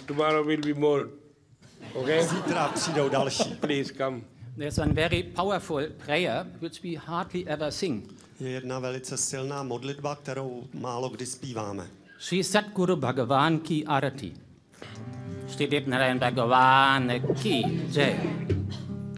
tomorrow will be more. Okay? Zítra přijdou další. Please come. There's one very powerful prayer which we hardly ever sing. Je jedna velice silná modlitba, kterou málo kdy zpíváme. Shri Satguru Bhagavan Ki Arati. Shri Dev Narayan Bhagavan Ki Jai.